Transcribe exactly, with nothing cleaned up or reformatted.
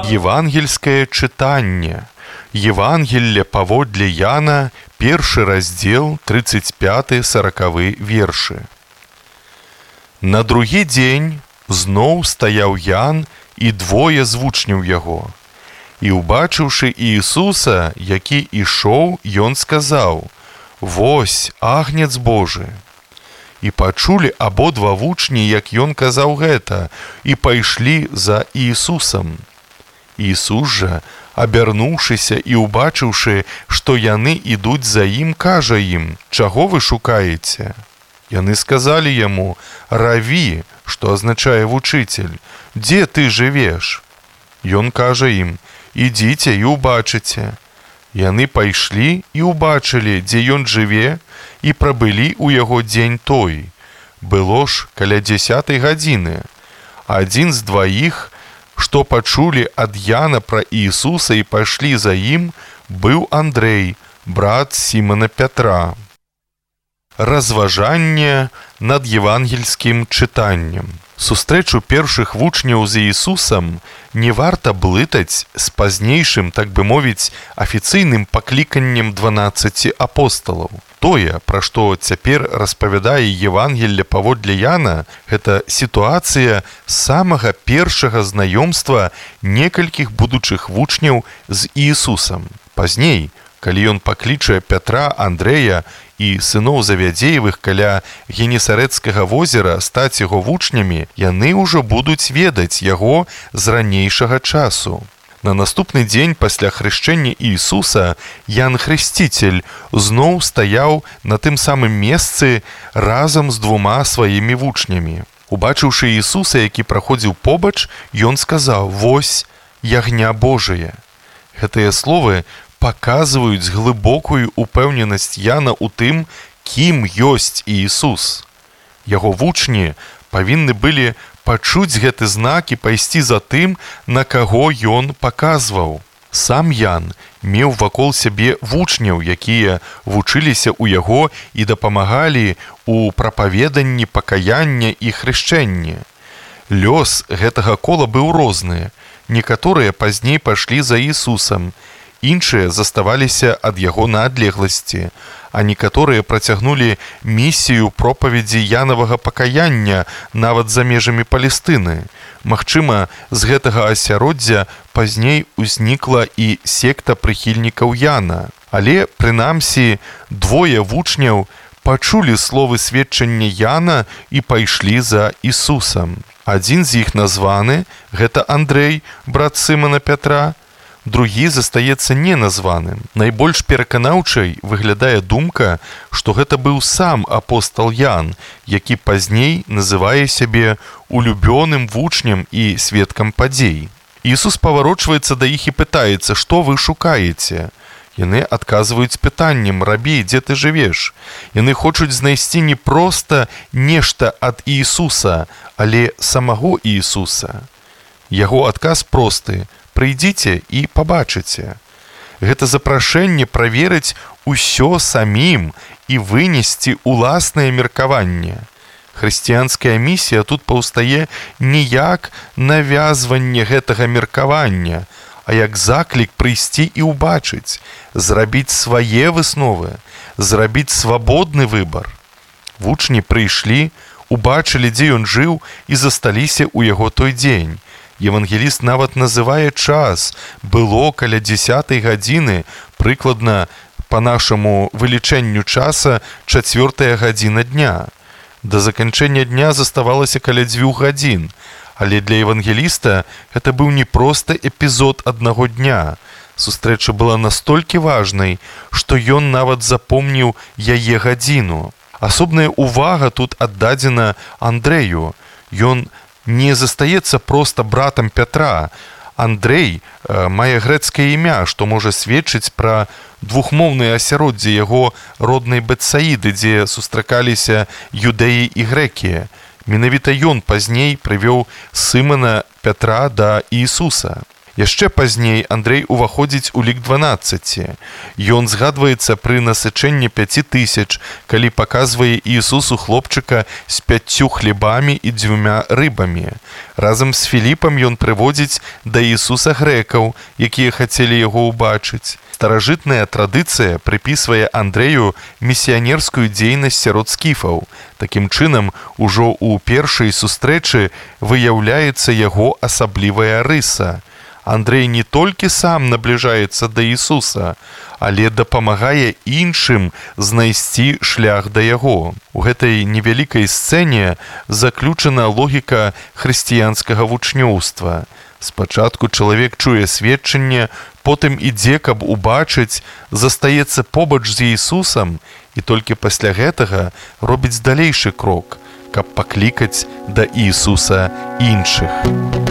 Евангельское читание. Евангелие паводле Яна, першы раздзел, тридцать пятый сороковы вершы. На другі дзень зноў стаяў Ян і двое з вучняў яго. І убачыўшы Іісуса, які ішоў, ён сказаў: «Вось, агнец Божы». І пачулі абодва вучні, як ён казаў гэта, і пайшлі за Іісусам. Іісус жа, абярнуўшыся і убачыўшы, што яны ідуць за ім, кажа ім: «Чаго вы шукаеце?» Яны сказалі яму: «Раві», што азначае вучыцель, «дзе ты жывеш?» Ён кажа ім: «Ідзіце і убачыце». Яны пайшлі і убачылі, дзе ён жыве, і прабылі ў яго дзень той. Было ж каля дзесятай гадзіны. Адзін з дваіх, што пачулі ад Яна пра Іісуса і пайшлі за ім, быў Андрэй, брат Сімона Пятра. Разважанне над евангельскім чытаннем. Сустрэчу першых вучняў з Іісусам не варта блытаць з пазнейшым, так бы мовіць, афіцыйным пакліканнем дванаццаці апосталаў. Тое, пра што цяпер распавядае Евангелле паводле Яна, гэта сітуацыя самага першага знаёмства некалькіх будучых вучняў з Іісусам. Пазней, калі ён пакліча Пятра, Андрэя і сыноў Завядзеевых каля Генесарэцкага возера стаць яго вучнямі, яны ўжо будуць ведаць яго з ранейшага часу. На наступны дзень пасля хрышчэння Іісуса Ян Хрысціцель зноў стаяў на тым самым месцы разам з двума сваімі вучнямі. Убачыўшы Іісуса, які праходзіў побач, ён сказаў: «Вось, ягня Божыя». Гэтыя словы паказваюць глыбокую упэўненасць Яна ў тым, кім ёсць Іісус. Яго вучні павінны былі пачуць гэты знак і пайсці за тым, на каго ён паказваў. Сам Ян меў вакол сябе вучняў, якія вучыліся ў яго і дапамагалі ў прапаведанні пакаяння і хрышчэння. Лёс гэтага кола быў розны. Некаторыя пазней пайшлі за Ісусам, іншыя заставаліся ад яго на адлегласці, а некаторыя працягнулі місію пропаведзі Янавага пакаяння нават за межамі Палестыны. Магчыма, з гэтага асяроддзя пазней узнікла і секта прыхільнікаў Яна. Але, прынамсі, двое вучняў пачулі словы сведчання Яна і пайшлі за Ісусам. Адзін з іх названы, гэта Андрэй, брат Сімона Пятра, другі застаецца неназваным. Найбольш пераканаўчай выглядае думка, што гэта быў сам апостал Ян, які пазней называе сябе улюбёным вучнем і сведкам падзей. Ісус паварочваецца да іх і пытаецца: «Што вы шукаеце?» Яны адказваюць пытаннем: «Рабі, дзе ты жывеш?» Яны хочуць знайсці не проста нешта ад Іісуса, але самого Іісуса. Яго адказ просты: «Прыйдзіце і пабачыце». Гэта запрашэнне праверыць усё самім і вынесці ўласнае меркаванне. Хрысціянская місія тут паўстае не як навязванне гэтага меркавання, а як заклік прыйсці і ўбачыць, зрабіць свае высновы, зрабіць свабодны выбар. Вучні прыйшлі, убачылі, дзе ён жыў, і засталіся ў яго той дзень. Евангеліст нават называе час. Было каля дзесятай гадзіны, прыкладна па нашаму вылічэнню часа чацвёртая гадзіна дня. Да заканчэння дня заставалася каля дзвюх гадзін, але для евангеліста гэта быў не проста эпізод аднаго дня. Сустрэча была настолькі важнай, што ён нават запомніў яе гадзіну. Асобная увага тут аддадзена Андрэю. Ён не застаецца проста братам Пятра. Андрэй э, мае грэцкае імя, што можа сведчыць пра двухмоўнае асяроддзе яго роднай Бетсаіды, дзе сустракаліся юдэі і грэкі. Менавіта ён пазней прывёў Сімона Пятра да Іісуса. Яшчэ пазней Андрэй уваходзіць у лік дванаццаці. Ён згадваецца пры насычэнні пяці тысяч, калі паказвае Іісусу хлопчыка з пяццю хлебамі і дзвюмя рыбамі. Разам з Філіпам ён прыводзіць да Іісуса грэкаў, якія хацелі яго ўбачыць. Старажытная традыцыя прыпісвае Андрэю місіянерскую дзейнасць сярод скіфаў. Такім чынам, ужо ў першай сустрэчы выяўляецца яго асаблівая рыса. Андрэй не толькі сам набліжаецца да Ісуса, але дапамагае іншым знайсці шлях да яго. У гэтай невялікай сцэне заключана логіка хрысціянскага вучнёўства. Спачатку чалавек чуе сведчанне, потым ідзе, каб убачыць, застаецца побач з Ісусам і толькі пасля гэтага робіць далейшы крок, каб паклікаць да Ісуса іншых.